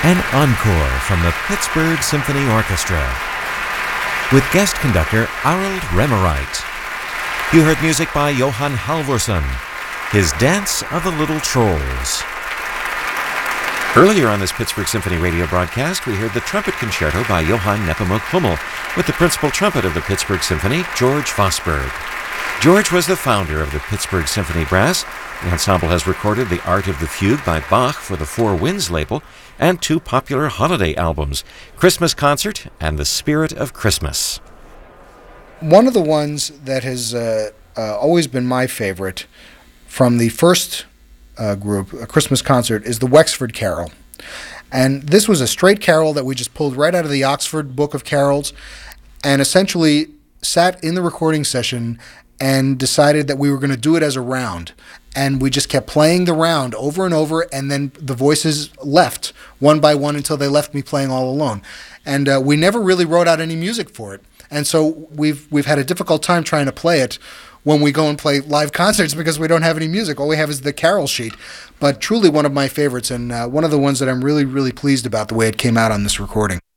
An encore from the Pittsburgh Symphony Orchestra with guest conductor Arald Remmereit. You heard music by Johan Halvorson, his Dance of the Little Trolls. Earlier on this Pittsburgh Symphony radio broadcast, we heard the Trumpet Concerto by Johann Nepomuk Hummel with the principal trumpet of the Pittsburgh Symphony, George Vosburgh. George was the founder of the Pittsburgh Symphony Brass. The ensemble has recorded The Art of the Fugue by Bach for the Four Winds label and two popular holiday albums, Christmas Concert and The Spirit of Christmas. One of the ones that has always been my favorite from the first group, A Christmas Concert, is the Wexford Carol. And this was a straight carol that we just pulled right out of the Oxford Book of Carols and essentially sat in the recording session and decided that we were going to do it as a round. And we just kept playing the round over and over, and then the voices left one by one until they left me playing all alone. And we never really wrote out any music for it. And so we've had a difficult time trying to play it when we go and play live concerts because we don't have any music. All we have is the carol sheet. But truly one of my favorites, and one of the ones that I'm really, really pleased about the way it came out on this recording.